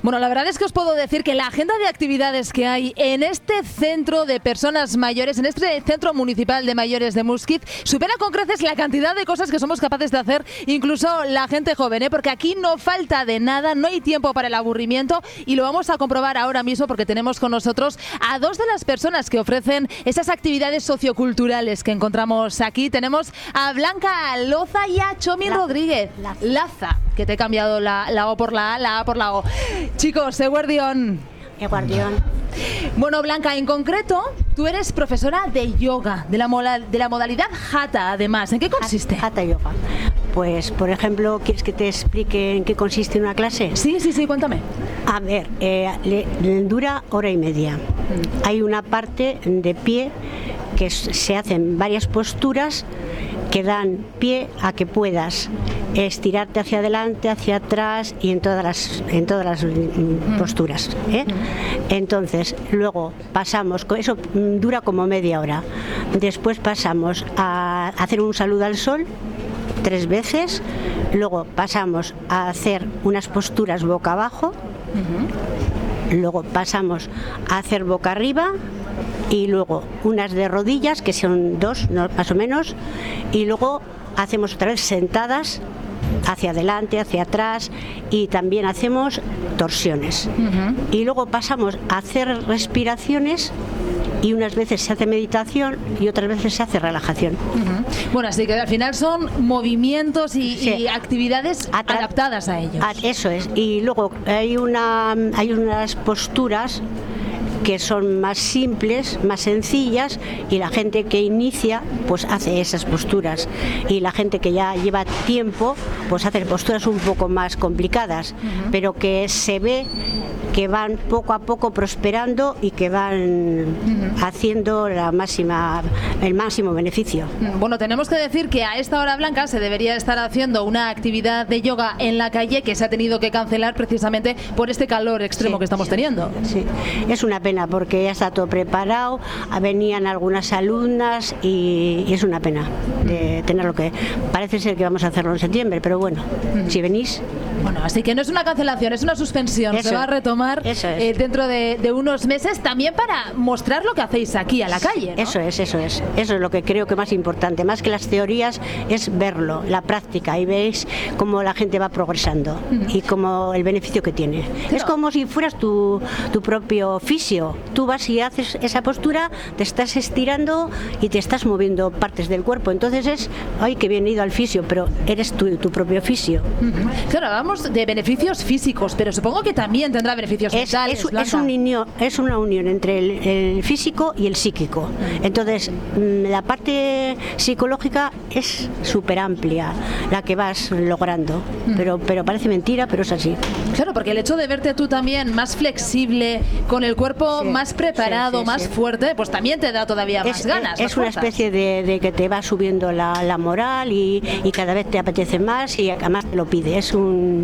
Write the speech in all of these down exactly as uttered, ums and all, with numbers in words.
Bueno, la verdad es que os puedo decir que la agenda de actividades que hay en este centro de personas mayores, en este centro municipal de mayores de Muskiz, supera con creces la cantidad de cosas que somos capaces de hacer, incluso la gente joven, ¿eh? Porque aquí no falta de nada, no hay tiempo para el aburrimiento y lo vamos a comprobar ahora mismo porque tenemos con nosotros a dos de las personas que ofrecen esas actividades socioculturales que encontramos aquí. Tenemos a Blanca Loza y a Chomin la, Rodríguez. La, Laza, que te he cambiado la, la O por la A, la A por la O. Chicos, Eguardión. Eguardión. Bueno, Blanca, en concreto, tú eres profesora de yoga, de la, mola, de la modalidad Hatha, además. ¿En qué consiste? Hatha Yoga. Pues, por ejemplo, ¿quieres que te explique en qué consiste una clase? Sí, sí, sí, cuéntame. A ver, eh, le, le dura hora y media. Mm. Hay una parte de pie que se hacen varias posturas que dan pie a que puedas estirarte hacia adelante, hacia atrás y en todas las, en todas las mm. posturas, ¿eh? Mm. Entonces, luego pasamos, eso dura como media hora. Después pasamos a hacer un saludo al sol tres veces, luego pasamos a hacer unas posturas boca abajo, uh-huh. luego pasamos a hacer boca arriba y luego unas de rodillas, que son dos, ¿no? Más o menos, y luego hacemos otra vez sentadas hacia adelante, hacia atrás y también hacemos torsiones. Uh-huh. Y luego pasamos a hacer respiraciones y unas veces se hace meditación y otras veces se hace relajación. Uh-huh. Bueno, así que al final son movimientos y, sí. y actividades Atra- adaptadas a ellos. A, eso es. Y luego hay una hay unas posturas que son más simples, más sencillas, y la gente que inicia pues hace esas posturas, y la gente que ya lleva tiempo pues hace posturas un poco más complicadas, uh-huh. pero que se ve que van poco a poco prosperando y que van uh-huh. haciendo la máxima, el máximo beneficio. Bueno, tenemos que decir que a esta hora, Blanca, se debería estar haciendo una actividad de yoga en la calle que se ha tenido que cancelar precisamente por este calor extremo sí, que estamos teniendo. Sí, es una pena porque ya está todo preparado, venían algunas alumnas y, y es una pena de tenerlo que... Parece ser que vamos a hacerlo en septiembre, pero bueno, uh-huh. si venís... Bueno, así que no es una cancelación, es una suspensión. Eso, se va a retomar eso es. eh, dentro de, de unos meses, también para mostrar lo que hacéis aquí a la calle, ¿no? Eso es, eso es. Eso es lo que creo que más importante. Más que las teorías es verlo, la práctica, y veis cómo la gente va progresando uh-huh. y cómo el beneficio que tiene. Claro. Es como si fueras tu, tu propio fisio. Tú vas y haces esa postura, te estás estirando y te estás moviendo partes del cuerpo. Entonces es, ay, que bien ido al fisio, pero eres tú, tu propio fisio. Uh-huh. Claro, hablamos de beneficios físicos, pero supongo que también tendrá beneficios es, mentales. Es, es, un unión, es una unión entre el, el físico y el psíquico. Entonces, la parte psicológica es súper amplia, la que vas logrando, pero, pero parece mentira, pero es así. Claro, porque el hecho de verte tú también más flexible, con el cuerpo sí, más preparado, sí, sí, más sí. fuerte, pues también te da todavía más es, ganas. Es, es una especie de, de que te va subiendo la, la moral y, y cada vez te apetece más y además te lo pide. Es un...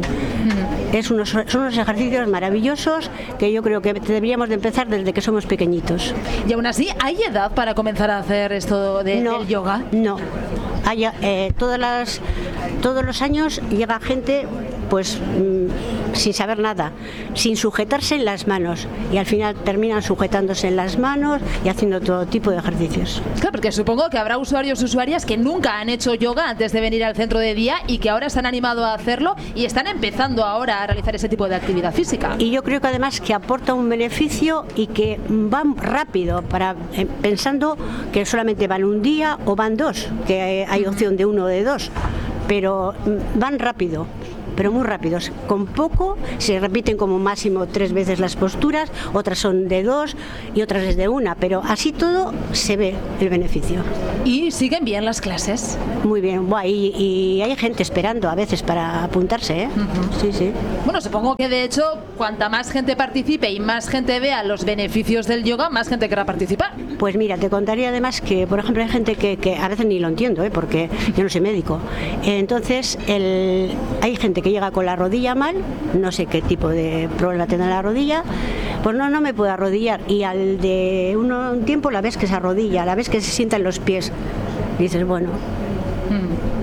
Es unos, son unos ejercicios maravillosos que yo creo que deberíamos de empezar desde que somos pequeñitos. Y aún así, ¿hay edad para comenzar a hacer esto de, no, del yoga? No. Hay, eh, todas las, todos los años llega gente pues mmm, sin saber nada, sin sujetarse en las manos, y al final terminan sujetándose en las manos y haciendo todo tipo de ejercicios. Claro, porque supongo que habrá usuarios usuarias que nunca han hecho yoga antes de venir al centro de día y que ahora se han animado a hacerlo y están empezando ahora a realizar ese tipo de actividad física. Y yo creo que además que aporta un beneficio y que van rápido, para eh, pensando que solamente van un día o van dos, que hay opción de uno o de dos, pero van rápido. pero muy rápidos. Con poco se repiten como máximo tres veces las posturas, otras son de dos y otras es de una, pero así todo se ve el beneficio. ¿Y siguen bien las clases? Muy bien, buah, y, y hay gente esperando a veces para apuntarse, ¿eh? Uh-huh. Sí, sí. Bueno, supongo que de hecho, cuanta más gente participe y más gente vea los beneficios del yoga, más gente querrá participar. Pues mira, te contaría además que, por ejemplo, hay gente que, que a veces ni lo entiendo, ¿eh? Porque yo no soy médico. Entonces, el, hay gente que llega con la rodilla mal, no sé qué tipo de problema tendrá la rodilla, pues no, no me puedo arrodillar, y al de uno, un tiempo la ves que se arrodilla, la ves que se sienta en los pies, y dices, bueno, mm. o sea,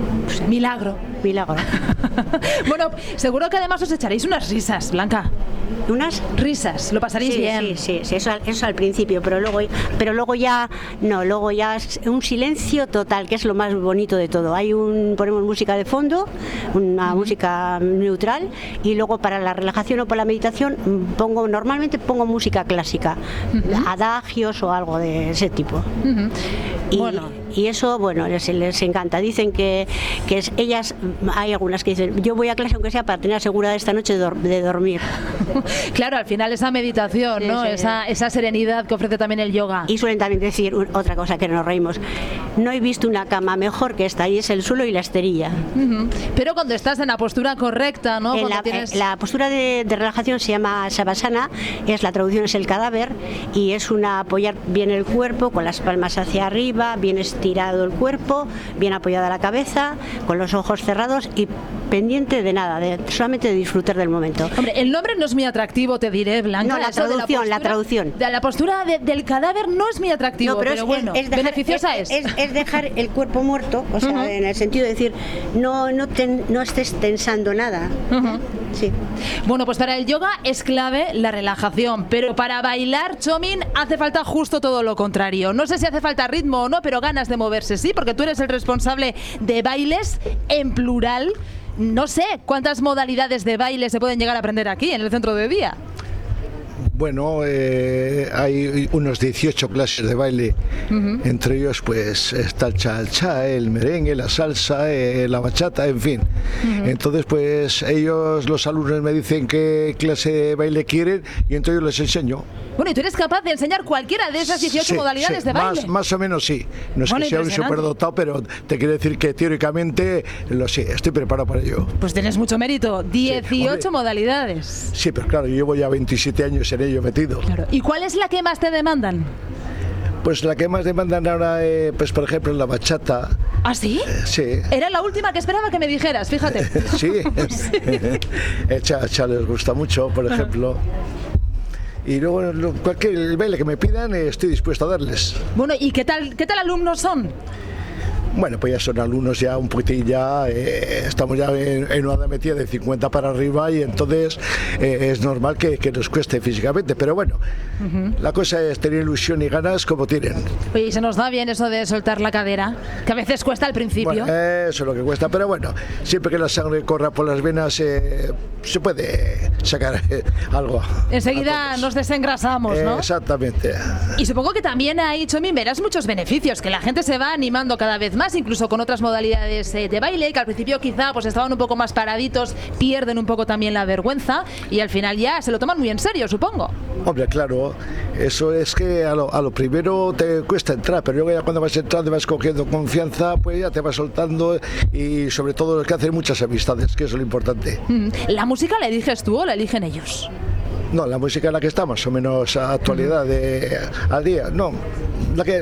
Milagro. Milagro. Bueno, seguro que además os echaréis unas risas, Blanca. ¿Unas? Risas, lo pasaréis sí, bien. Sí, sí, sí, eso, eso al principio, pero luego, pero luego ya, no, luego ya es un silencio total, que es lo más bonito de todo. Hay un, ponemos música de fondo, una uh-huh. música neutral, y luego para la relajación o para la meditación pongo, normalmente pongo música clásica, uh-huh. adagios o algo de ese tipo. Uh-huh. Y, bueno. y eso, bueno, les, les encanta. Dicen que, que es, ellas, hay algunas que dicen, yo voy a clase aunque sea para tener asegurada esta noche de, de dormir. Claro, al final esa meditación, sí, ¿no? Sí. Esa, esa serenidad que ofrece también el yoga. Y suelen también decir un, otra cosa que nos reímos, no he visto una cama mejor que esta, y es el suelo y la esterilla. Uh-huh. Pero cuando estás en la postura correcta, ¿no? En la, tienes... la postura de, de relajación se llama Savasana, es la traducción es el cadáver, y es una apoyar bien el cuerpo, con las palmas hacia arriba, bien estirado el cuerpo, bien apoyada la cabeza, con los ojos cerrados y pendiente de nada, de, solamente de disfrutar del momento. Hombre, el nombre no es muy atractivo, te diré, Blanca. No, la traducción, la, postura, la traducción. De la postura de, del cadáver no es muy atractivo, no, pero, pero es, bueno, es dejar, beneficiosa es. Es, es. es dejar el cuerpo muerto, o sea, uh-huh. en el sentido de decir, no, no, ten, no estés tensando nada. Uh-huh. Sí. Bueno, pues para el yoga es clave la relajación, pero para bailar, Chomin, hace falta justo todo lo contrario. No sé si hace falta ritmo o no, pero ganas de moverse, sí, porque tú eres el responsable de bailes en plural. No sé cuántas modalidades de baile se pueden llegar a aprender aquí en el centro de día. Bueno, eh, hay unos dieciocho clases de baile, uh-huh. entre ellos pues está el cha-cha, el merengue, la salsa, eh, la bachata, en fin. Uh-huh. Entonces pues ellos, los alumnos me dicen qué clase de baile quieren y entonces yo les enseño. Bueno, ¿y tú eres capaz de enseñar cualquiera de esas dieciocho sí, modalidades sí, de baile? Más, más o menos sí. No es bueno, que sea un superdotado, pero te quiero decir que teóricamente lo sé, estoy preparado para ello. Pues tienes mucho mérito, dieciocho sí, modalidades. Sí, pero claro, yo llevo ya veintisiete años en ello metido. Claro. ¿Y cuál es la que más te demandan? Pues la que más demandan ahora, eh, pues por ejemplo, la bachata. ¿Ah, sí? Eh, sí. Era la última que esperaba que me dijeras, fíjate. Sí. sí. El cha-cha les gusta mucho, por ejemplo. Y luego cualquier baile que me pidan eh, estoy dispuesto a darles. Bueno, ¿y qué tal, qué tal alumnos son? Bueno, pues ya son alumnos ya un poquitín ya, eh, estamos ya en, en una edad metida de cincuenta para arriba y entonces eh, es normal que, que nos cueste físicamente, pero bueno, uh-huh. la cosa es tener ilusión y ganas como tienen. Oye, ¿y se nos da bien eso de soltar la cadera? Que a veces cuesta al principio. Bueno, eso es lo que cuesta, pero bueno, siempre que la sangre corra por las venas eh, se puede sacar eh, algo. Enseguida nos desengrasamos, ¿no? Eh, exactamente. Y supongo que también ahí, Chomin, verás muchos beneficios, que la gente se va animando cada vez más, incluso con otras modalidades eh, de baile, que al principio quizá pues estaban un poco más paraditos, pierden un poco también la vergüenza y al final ya se lo toman muy en serio, supongo. Hombre, claro, eso es que a lo, a lo primero te cuesta entrar, pero luego ya cuando vas entrando vas cogiendo confianza, pues ya te vas soltando y sobre todo que hacer muchas amistades, que eso es lo importante. ¿La música la eliges tú o la eligen ellos? No, la música en la que está más o menos a actualidad de, al día, no, la que...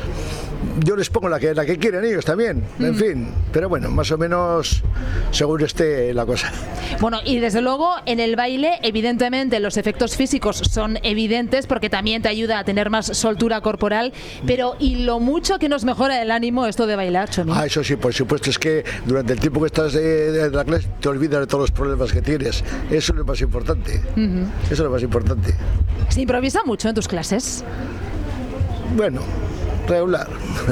Yo les pongo la que, la que quieren ellos también, mm. en fin, pero bueno, más o menos según esté la cosa. Bueno, y desde luego en el baile, evidentemente los efectos físicos son evidentes porque también te ayuda a tener más soltura corporal, pero ¿y lo mucho que nos mejora el ánimo esto de bailar, Chomin? Ah, eso sí, por supuesto, es que durante el tiempo que estás de, de la clase te olvidas de todos los problemas que tienes, eso es lo más importante, uh-huh. eso es lo más importante. ¿Se improvisa mucho en tus clases? Bueno, regular.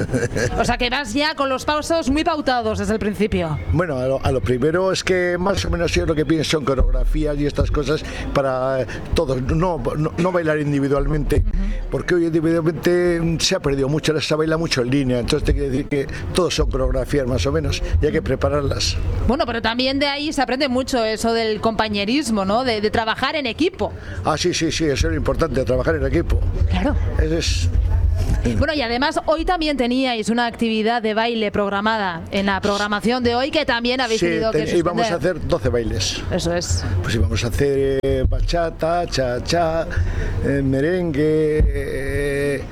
O sea que vas ya con los pasos muy pautados desde el principio. Bueno, a lo, a lo primero es que más o menos yo lo que pienso son coreografías y estas cosas para eh, todos, no, no, no bailar individualmente, uh-huh. porque hoy individualmente se ha perdido mucho, se baila mucho en línea, entonces te quiere decir que todos son coreografías más o menos y hay que prepararlas. Bueno, pero también de ahí se aprende mucho eso del compañerismo, ¿no? De, de trabajar en equipo. Ah, sí, sí, sí, eso es lo importante, trabajar en equipo. Claro. Eso es... Bueno, y además hoy también teníais una actividad de baile programada en la programación de hoy que también habéis sí, tenido te, que suspender. Íbamos a hacer doce bailes. Eso es. Pues íbamos a hacer eh, bachata, cha-cha, eh, merengue, eh,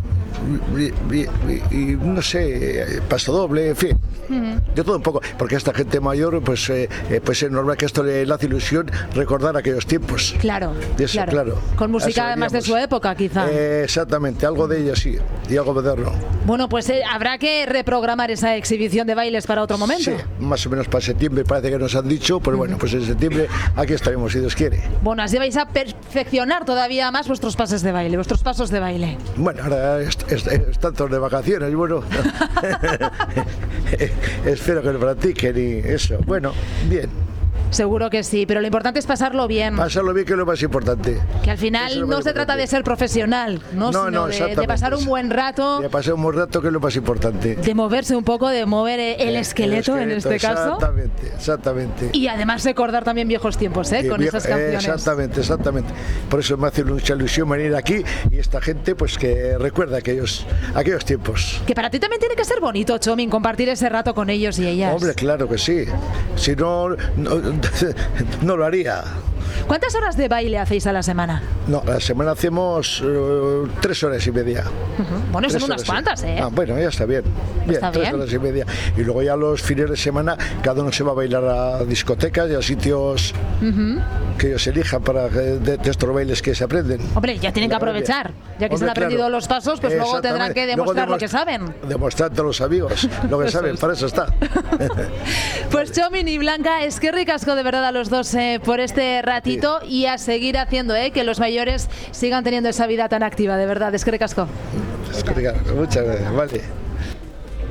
y, y, y, y no sé, paso doble, en fin. Uh-huh. De todo un poco, porque a esta gente mayor pues, eh, pues es normal que esto le, le hace ilusión recordar aquellos tiempos. Claro, eso, claro. claro. Con música además de su época quizá. Eh, exactamente, algo de ella sí, y algo moderno. Bueno, pues eh, habrá que reprogramar esa exhibición de bailes para otro momento. Sí, más o menos para septiembre parece que nos han dicho, pues bueno, pues en septiembre aquí estaremos si Dios quiere. Bueno, así vais a perfeccionar todavía más vuestros pases de baile, vuestros pasos de baile. Bueno, ahora est est están todos de vacaciones y bueno, espero que lo practiquen y eso. Bueno, bien. Seguro que sí, pero lo importante es pasarlo bien. Pasarlo bien, que es lo más importante. Que al final no se trata de ser profesional, ¿no? No, Sino no, de, de pasar un buen rato. De pasar un buen rato, que es lo más importante. De moverse un poco, de mover el, esqueleto, el esqueleto en este caso. Exactamente, exactamente. Y además recordar también viejos tiempos, ¿eh? Y Con viejo, esas canciones. Exactamente, exactamente. Por eso me hace mucha ilusión venir aquí y esta gente, pues que recuerda aquellos, aquellos tiempos. Que para ti también tiene que ser bonito, Chomin, compartir ese rato con ellos y ellas. Hombre, claro que sí. Si no, no, no lo haría. ¿Cuántas horas de baile hacéis a la semana? No, a la semana hacemos uh, tres horas y media. Uh-huh. Bueno, tres son unas horas, cuantas, sí. ¿eh? Ah, bueno, ya está bien. Bien, está tres bien. horas y media. Y luego ya los fines de semana, cada uno se va a bailar a discotecas y a sitios uh-huh. que ellos elijan para de, de estos bailes que se aprenden. Hombre, ya tienen que aprovechar. Ya que Hombre, se han aprendido claro. los pasos, pues luego tendrán que demostrar lo que saben. Demostrar a los amigos lo que saben, para eso está. Pues Chomin y Blanca, es que ricasco de verdad a los dos eh, por este ratito sí. Y a seguir haciendo eh, que los mayores sigan teniendo esa vida tan activa, de verdad, es que ricasco. Es que ricasco, muchas gracias, vale.